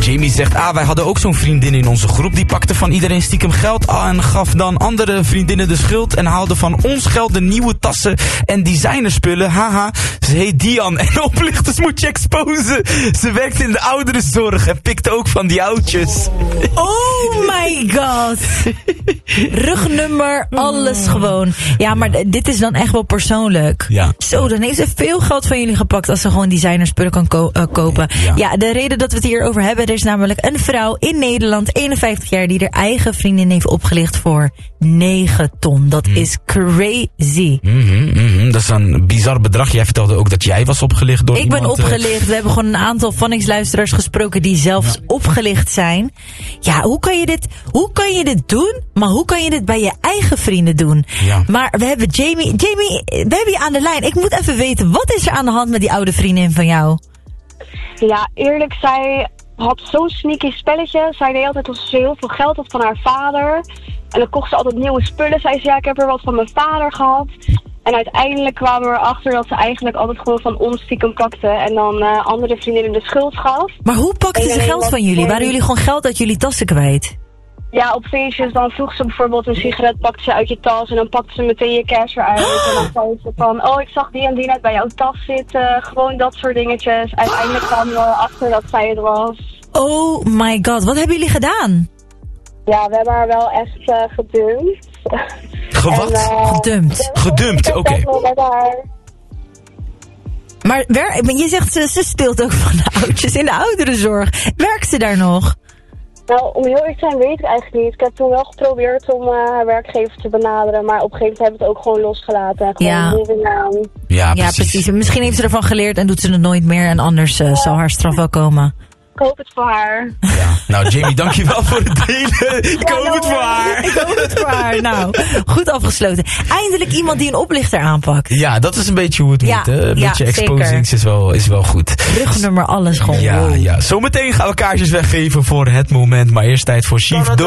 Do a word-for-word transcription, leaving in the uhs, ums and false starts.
Jamie zegt, ah, wij hadden ook zo'n vriendin in onze groep. Die pakte van iedereen stiekem geld en gaf dan andere vriendinnen de schuld. En haalde van ons geld de nieuwe tassen en designerspullen. Haha, ze heet Dian en oplichters moet je exposen. Ze werkt in de ouderenzorg en pikte ook van die oudjes. Oh my god. Rugnummer, alles gewoon. Ja, maar dit is dan echt wel persoonlijk. Ja. Zo, dan heeft ze veel geld van jullie gepakt als ze gewoon designerspullen kan ko- uh, kopen. Ja. ja, de reden dat we het hier over hebben, er is namelijk een vrouw in Nederland, eenenvijftig jaar, die haar eigen vriendin heeft opgelicht voor negen ton. Dat mm. is crazy. Mm-hmm, mm-hmm. Dat is een bizar bedrag. Jij vertelde ook dat jij was opgelicht door Ik iemand. ben opgelicht. We hebben gewoon een aantal Phonics-luisteraars gesproken die zelfs ja. opgelicht zijn. Ja, hoe kan je dit, hoe kan je dit doen? Maar hoe kan je dit bij je eigen vrienden doen? Ja. Maar we hebben Jamie, Jamie, we hebben je aan de lijn. Ik moet even weten, wat is er aan de hand met die oude vriendin van jou? Ja, eerlijk, zij had zo'n sneaky spelletje. Zij deed altijd alsof ze heel veel geld had van haar vader. En dan kocht ze altijd nieuwe spullen. Zei ze, ja, ik heb er wat van mijn vader gehad. En uiteindelijk kwamen we erachter dat ze eigenlijk altijd gewoon van ons stiekem pakte. En dan uh, andere vriendinnen de schuld gaf. Maar hoe pakte ze geld van jullie? Waren jullie gewoon geld uit jullie tassen kwijt? Ja, op feestjes dan vroeg ze bijvoorbeeld een sigaret, pakte ze uit je tas en dan pakte ze meteen je cash eruit. En dan zei ze van, oh, ik zag die en die net bij jouw tas zitten. Gewoon dat soort dingetjes. Uiteindelijk kwamen we achter dat zij het was. Oh my god, wat hebben jullie gedaan? Ja, we hebben haar wel echt uh, gedumpt. Gewat? Uh, gedumpt? Gedumpt, oké. Okay. Maar wer, je zegt ze, ze speelt ook van de oudjes in de ouderenzorg. Werkt ze daar nog? Nou, om heel eerlijk te zijn weet ik eigenlijk niet. Ik heb toen wel geprobeerd om uh, haar werkgever te benaderen. Maar op een gegeven moment hebben we het ook gewoon losgelaten. En gewoon ja. moving on. Ja, ja, precies. precies. Misschien heeft ze ervan geleerd en doet ze het nooit meer. En anders uh, ja. zal haar straf wel komen. Ik hoop het voor haar. Ja. Nou, Jamie, dankjewel voor het delen. Ik ja, hoop nou, het voor haar. Ik hoop het voor haar. Nou, goed afgesloten. Eindelijk iemand die een oplichter aanpakt. Ja, dat is een beetje hoe het ja, moet. Hè? Een ja, beetje exposings is wel, is wel goed. Rugnummer, alles gewoon. Ja, ja. Zometeen gaan we kaartjes weggeven voor het moment. Maar eerst tijd voor Chief Do.